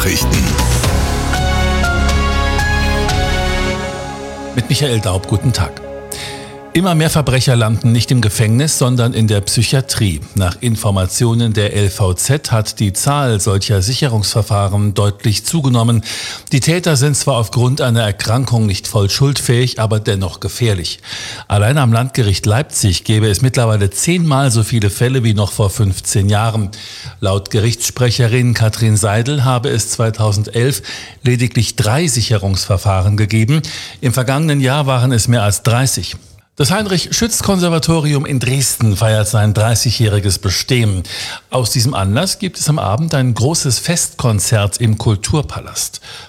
Nachrichten. Mit Michael Daub, guten Tag. Immer mehr Verbrecher landen nicht im Gefängnis, sondern in der Psychiatrie. Nach Informationen der LVZ hat die Zahl solcher Sicherungsverfahren deutlich zugenommen. Die Täter sind zwar aufgrund einer Erkrankung nicht voll schuldfähig, aber dennoch gefährlich. Allein am Landgericht Leipzig gäbe es mittlerweile 10-mal so viele Fälle wie noch vor 15 Jahren. Laut Gerichtssprecherin Katrin Seidel habe es 2011 lediglich 3 Sicherungsverfahren gegeben. Im vergangenen Jahr waren es mehr als 30. Das Heinrich-Schütz-Konservatorium in Dresden feiert sein 30-jähriges Bestehen. Aus diesem Anlass gibt es am Abend ein großes Festkonzert im Kulturpalast.